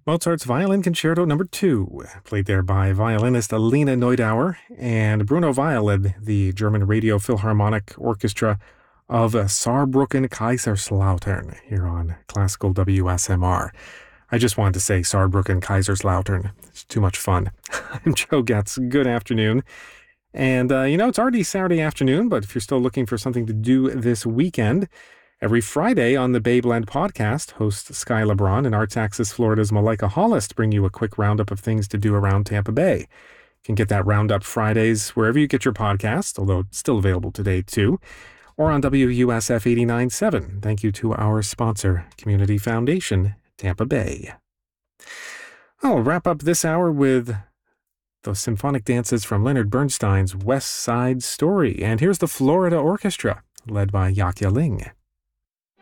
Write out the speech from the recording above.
Mozart's Violin Concerto No. 2, played there by violinist Alina Neudauer, and Bruno Weil led the German Radio Philharmonic Orchestra of Saarbrücken Kaiserslautern here on Classical WSMR. I just wanted to say Saarbrücken Kaiserslautern. It's too much fun. I'm Joe Getz. Good afternoon. And, it's already Saturday afternoon, but if you're still looking for something to do this weekend, every Friday on the Bay Blend podcast, host Sky LeBron and Arts Axis Florida's Malika Hollis bring you a quick roundup of things to do around Tampa Bay. You can get that roundup Fridays wherever you get your podcast, although it's still available today too, or on WUSF 89.7. Thank you to our sponsor, Community Foundation, Tampa Bay. I'll wrap up this hour with the symphonic dances from Leonard Bernstein's West Side Story. And here's the Florida Orchestra, led by Yak Ling.